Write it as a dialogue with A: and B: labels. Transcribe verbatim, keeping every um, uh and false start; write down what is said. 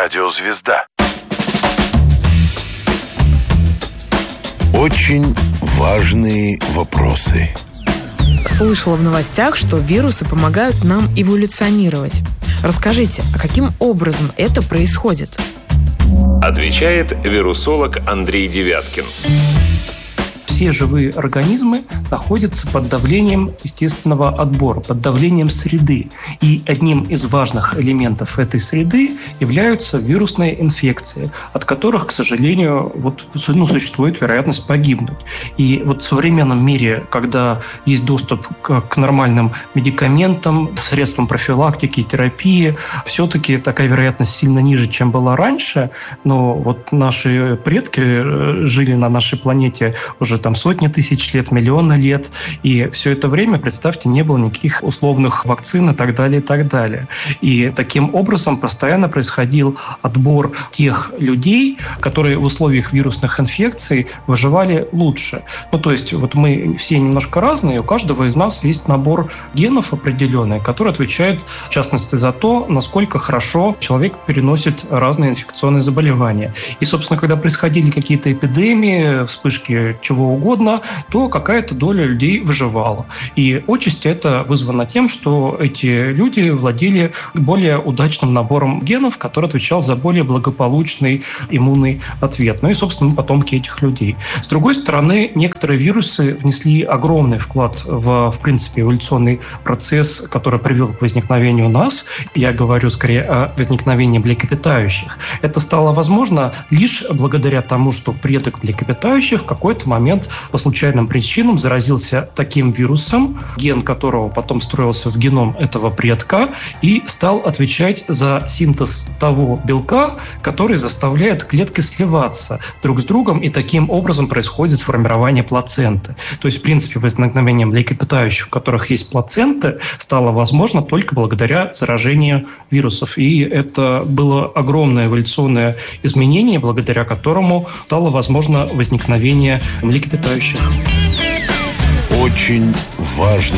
A: Радиозвезда. Очень важные вопросы.
B: Слышала в новостях, что вирусы помогают нам эволюционировать. Расскажите, а каким образом это происходит?
C: Отвечает вирусолог Андрей Девяткин.
D: Все живые организмы находятся под давлением естественного отбора, под давлением среды. И одним из важных элементов этой среды являются вирусные инфекции, от которых, к сожалению, вот, ну, существует вероятность погибнуть. И вот в современном мире, когда есть доступ к, к нормальным медикаментам, средствам профилактики, терапии, все-таки такая вероятность сильно ниже, чем была раньше. Но вот наши предки жили на нашей планете уже там сотни тысяч лет, миллионы лет, и все это время, представьте, не было никаких условных вакцин и так далее, и так далее. И таким образом постоянно происходил отбор тех людей, которые в условиях вирусных инфекций выживали лучше. Ну, то есть вот мы все немножко разные, у каждого из нас есть набор генов определенный, который отвечает, в частности, за то, насколько хорошо человек переносит разные инфекционные заболевания. И, собственно, когда происходили какие-то эпидемии, вспышки чего угодно, то какая-то доля людей выживала. И отчасти это вызвано тем, что эти люди владели более удачным набором генов, который отвечал за более благополучный иммунный ответ. Ну и, собственно, мы потомки этих людей. С другой стороны, некоторые вирусы внесли огромный вклад в, в принципе, эволюционный процесс, который привел к возникновению нас. Я говорю скорее о возникновении млекопитающих. Это стало возможно лишь благодаря тому, что предок млекопитающих в какой-то момент по случайным причинам заразился таким вирусом, ген которого потом встроился в геном этого предка и стал отвечать за синтез того белка, который заставляет клетки сливаться друг с другом, и таким образом происходит формирование плаценты. То есть, в принципе, возникновение млекопитающих, у которых есть плаценты, стало возможно только благодаря заражению вирусов. И это было огромное эволюционное изменение, благодаря которому стало возможно возникновение млекопитающих.
A: Очень важно.